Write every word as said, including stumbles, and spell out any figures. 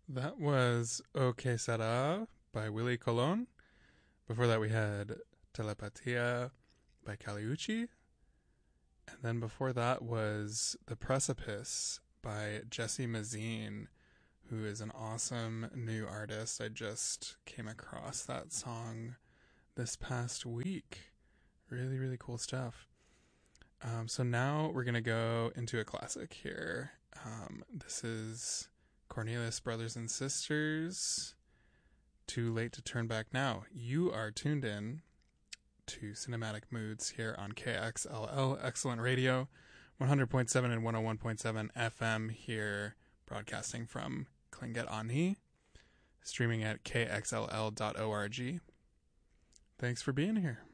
That was OK Sara by Willie Colon. Before that, we had Telepatia by Caliucci. And then before that was The Precipice by Jesse Mazine, who is an awesome new artist. I just came across that song this past week. Really, really cool stuff. Um, so now we're going to go into a classic here. Um, this is Cornelius Brothers and Sisters, Too Late to Turn Back Now. You are tuned in to Cinematic Moods here on K X L L Excellent Radio, one hundred point seven and one oh one point seven F M here, broadcasting from Tlingit Ani, streaming at k x l l dot org. Thanks for being here.